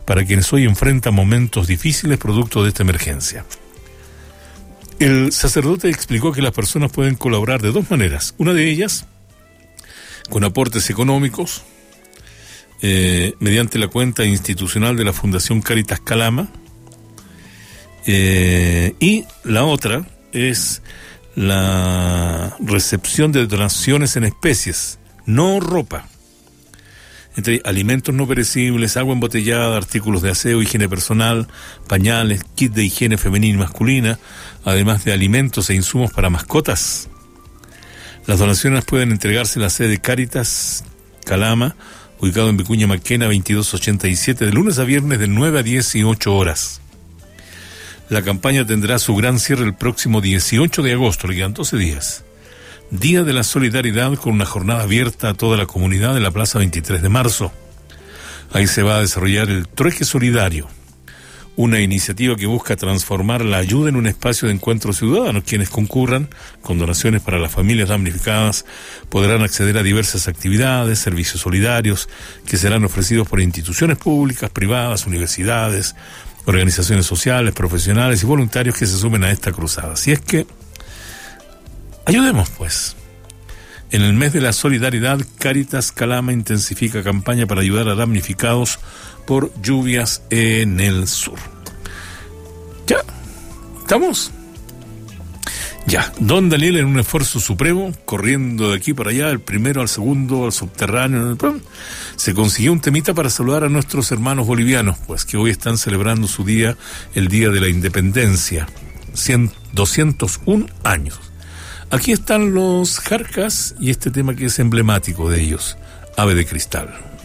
para quienes hoy enfrentan momentos difíciles producto de esta emergencia. El sacerdote explicó que las personas pueden colaborar de dos maneras. Una de ellas, con aportes económicos, mediante la cuenta institucional de la Fundación Cáritas Calama, y la otra es la recepción de donaciones en especies, no ropa, entre alimentos no perecibles, agua embotellada, artículos de aseo, higiene personal, pañales, kit de higiene femenina y masculina, además de alimentos e insumos para mascotas. Las donaciones pueden entregarse en la sede de Cáritas Calama, ubicado en Vicuña Maquena 2287, de lunes a viernes de 9 a 18 horas. La campaña tendrá su gran cierre el próximo 18 de agosto, le quedan 12 días. Día de la Solidaridad, con una jornada abierta a toda la comunidad en la Plaza 23 de marzo. Ahí se va a desarrollar el Trueque Solidario, una iniciativa que busca transformar la ayuda en un espacio de encuentro ciudadano. Quienes concurran con donaciones para las familias damnificadas podrán acceder a diversas actividades, servicios solidarios que serán ofrecidos por instituciones públicas, privadas, universidades, organizaciones sociales, profesionales y voluntarios que se sumen a esta cruzada. Así es que ayudemos, pues. En el mes de la solidaridad, Cáritas Calama intensifica campaña para ayudar a damnificados por lluvias en el sur. Ya, ¿estamos? Ya, don Daniel, en un esfuerzo supremo, corriendo de aquí para allá, el primero al segundo, al subterráneo, se consiguió un temita para saludar a nuestros hermanos bolivianos, pues que hoy están celebrando su día, el Día de la Independencia, 201 años. Aquí están los Jarcas y este tema que es emblemático de ellos, Ave de Cristal.